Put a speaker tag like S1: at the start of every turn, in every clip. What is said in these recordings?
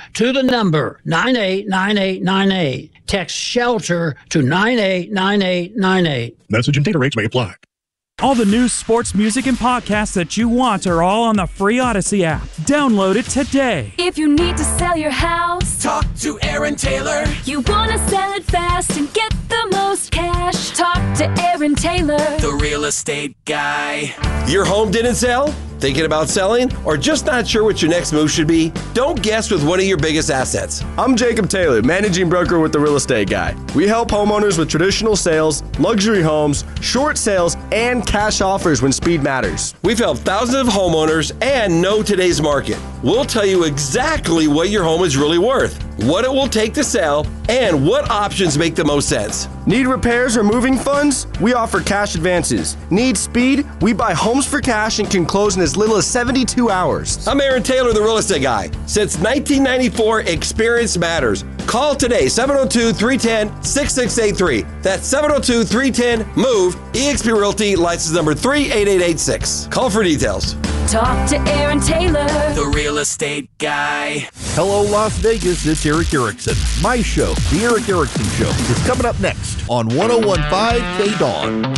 S1: to the number 989898. Text SHELTER to 989898.
S2: Message and data rates may apply.
S3: All the news, sports, music, and podcasts that you want are all on the free Odyssey app. Download it today.
S4: If you need to sell your house,
S5: talk to Aaron Taylor.
S4: You want to sell it fast and get the most cash, talk to Aaron Taylor,
S5: the real estate guy.
S6: Your home didn't sell? Thinking about selling? Or just not sure what your next move should be? Don't guess with one of your biggest assets.
S7: I'm Jacob Taylor, managing broker with The Real Estate Guy. We help homeowners with traditional sales, luxury homes, short sales, and cash offers when speed matters.
S6: We've helped thousands of homeowners and know today's market. We'll tell you exactly what your home is really worth, what it will take to sell, and what options make the most sense.
S7: Need repairs or moving funds? We offer cash advances. Need speed? We buy homes for cash and can close in as little as 72 hours.
S6: I'm Aaron Taylor, the Real Estate Guy. Since 1994, experience matters. Call today, 702-310-6683. That's 702-310-MOVE, eXp Realty, license number 38886. Call for details.
S4: talk to Aaron Taylor,
S5: the real estate guy.
S2: Hello, Las Vegas. It's Eric Erickson. My show, The Eric Erickson Show, is coming up next on 101.5 K-Dawn.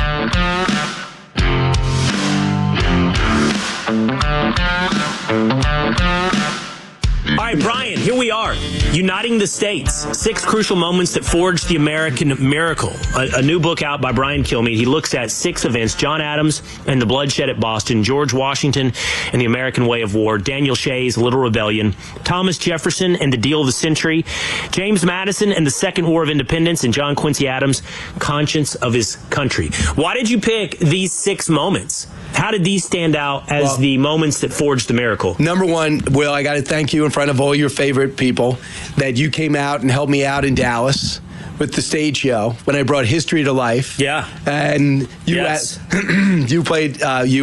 S8: All right, Brian, here we are, uniting the states. 6 crucial moments that forged the American miracle. A new book out by Brian Kilmeade. He looks at 6 events: John Adams and the bloodshed at Boston, George Washington and the American way of war, Daniel Shays' Little Rebellion, Thomas Jefferson and the deal of the century, James Madison and the Second War of Independence, and John Quincy Adams' conscience of his country. Why did you pick these 6 moments? How did these stand out as the moments that forged the miracle?
S9: Number one, Will, I got to thank you in front of all your favorite people that you came out and helped me out in Dallas with the stage show when I brought history to life.
S8: Yeah.
S9: And you you played,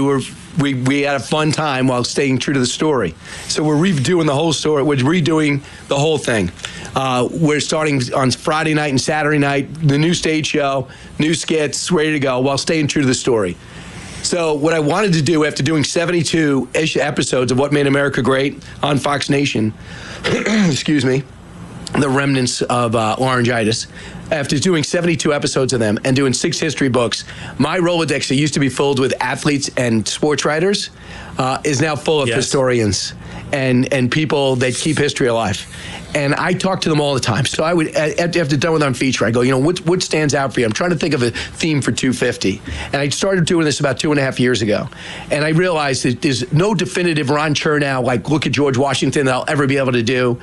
S9: we had a fun time while staying true to the story. So we're redoing the whole story. We're redoing the whole thing. We're starting on Friday night and Saturday night, the new stage show, new skits, ready to go while staying true to the story. So what I wanted to do after doing 72 episodes of What Made America Great on Fox Nation, excuse me, the remnants of laryngitis, after doing 72 episodes of them and doing 6 history books, my Rolodex that used to be filled with athletes and sports writers is now full of historians and people that keep history alive. And I talk to them all the time. So I would, after done with on feature, I go, you know, what stands out for you? I'm trying to think of a theme for 250. And I started doing this about 2.5 years ago. And I realized that there's no definitive Ron Chernow, like look at George Washington, that I'll ever be able to do,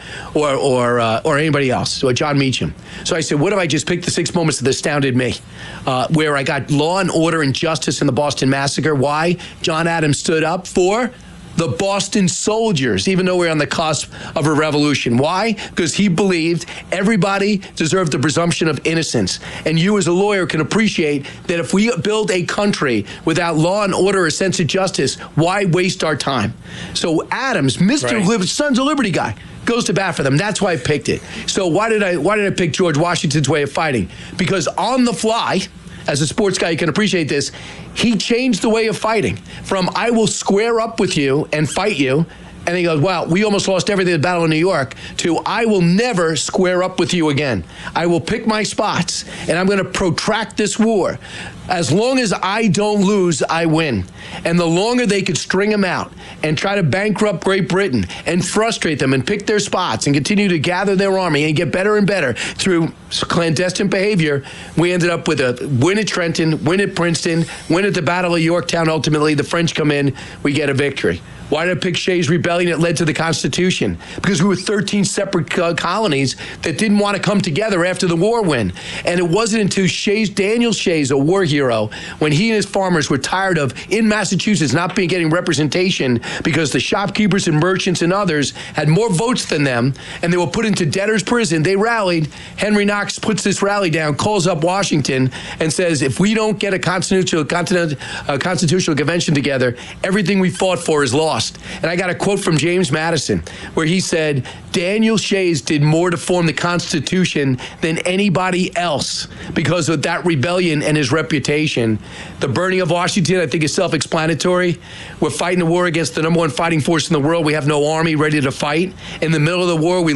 S9: or anybody else, or John Meacham. So I said, what if I just picked the 6 moments that astounded me, where I got law and order and justice in the Boston Massacre? Why? John Adams stood up for the Boston soldiers, even though we're on the cusp of a revolution. Why? Because he believed everybody deserved the presumption of innocence. And you as a lawyer can appreciate that if we build a country without law and order or sense of justice, why waste our time? So Adams, Mr. Sons of Liberty guy, goes to bat for them. That's why I picked it. So why did I pick George Washington's way of fighting? Because on the fly, as a sports guy, you can appreciate this, he changed the way of fighting from I will square up with you and fight you, and he goes, wow, we almost lost everything at the Battle of New York, to I will never square up with you again. I will pick my spots, and I'm going to protract this war. As long as I don't lose, I win. And the longer they could string him out and try to bankrupt Great Britain and frustrate them and pick their spots and continue to gather their army and get better and better through clandestine behavior, we ended up with a win at Trenton, win at Princeton, win at the Battle of Yorktown. Ultimately, the French come in, we get a victory. Why did I pick Shays' Rebellion? It led to the Constitution. Because we were 13 separate colonies that didn't want to come together after the war win. And it wasn't until Daniel Shays, a war hero, when he and his farmers were tired of, in Massachusetts, not getting representation because the shopkeepers and merchants and others had more votes than them, and they were put into debtor's prison. They rallied. Henry Knox puts this rally down, calls up Washington, and says, if we don't get a constitutional convention together, everything we fought for is lost. And I got a quote from James Madison where he said, Daniel Shays did more to form the Constitution than anybody else because of that rebellion and his reputation. The burning of Washington, I think, is self-explanatory. We're fighting a war against the #1 fighting force in the world. We have no army ready to fight. In the middle of the war, we